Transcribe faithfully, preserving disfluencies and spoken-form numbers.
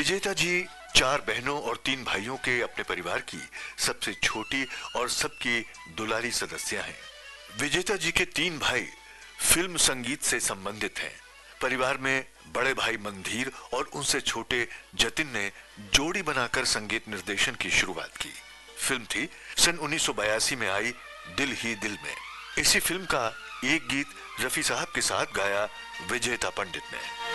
विजेता जी चार बहनों और तीन भाइयों के अपने परिवार की सबसे छोटी और सबकी दुलारी सदस्य हैं। विजेता जी के तीन भाई फिल्म संगीत से संबंधित हैं। परिवार में बड़े भाई मंधीर और उनसे छोटे जतिन ने जोड़ी बनाकर संगीत निर्देशन की शुरुआत की। फिल्म थी सन उन्नीस सौ बयासी में आई दिल ही दिल में। इसी फिल्म का एक गीत रफी साहब के साथ गाया विजेता पंडित ने।